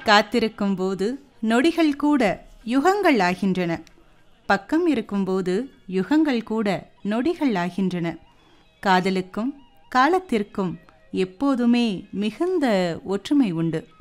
காத்திருக்கும் போது நொடிகள் கூட யுகங்கள் ஆகின்றன. பக்கம் இருக்கும்போது யுகங்கள் கூட நொடிகள் ஆகின்றன. காதலுக்கும் காலத்திற்கும் எப்போதுமே மிகுந்த ஒற்றுமை உண்டு.